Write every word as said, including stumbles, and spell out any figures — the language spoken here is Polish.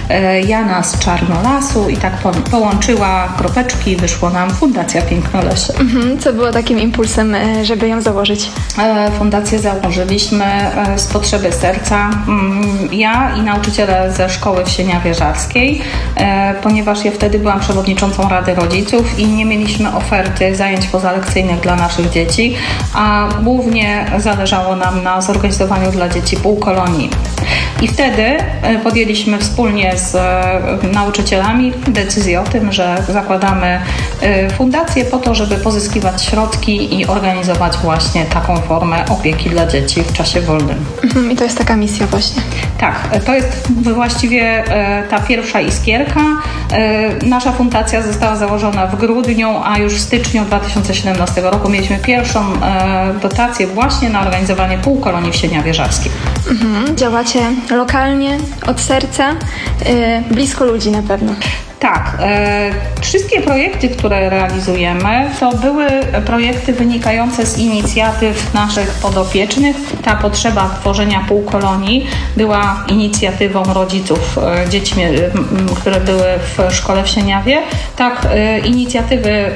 Jana z Czarnolasu i tak połączyła kropeczki i wyszło nam Fundacja Pięknolesie. Mhm. Co było takim impulsem, żeby ją założyć? Fundację założyliśmy z potrzeby serca. Ja i nauczyciele ze szkoły w Sieniawie Żarskiej, ponieważ ja wtedy byłam przewodniczącą Rady Rodziców i nie mieliśmy oferty zajęć pozalekcyjnych dla naszych dzieci, a głównie zależało nam na zorganizowaniu dla dzieci półkolonii. I wtedy podjęliśmy wspólnie z nauczycielami decyzję o tym, że zakładamy fundację po to, żeby pozyskiwać środki i organizować właśnie taką formę opieki dla dzieci w czasie wolnym. Mhm, i to jest taka misja właśnie. Tak, to jest właściwie ta pierwsza iskierka. Nasza fundacja została założona w grudniu, a już w styczniu dwa tysiące siedemnastego roku mieliśmy pierwszą dotację właśnie na organizowanie półkolonii w Sieniawie Żarskim. Mhm, działacie lokalnie, od serca, yy, blisko ludzi na pewno. Tak, e, wszystkie projekty, które realizujemy, to były projekty wynikające z inicjatyw naszych podopiecznych. Ta potrzeba tworzenia półkolonii była inicjatywą rodziców e, dziećmi, e, które były w szkole w Sieniawie. Tak, e, inicjatywy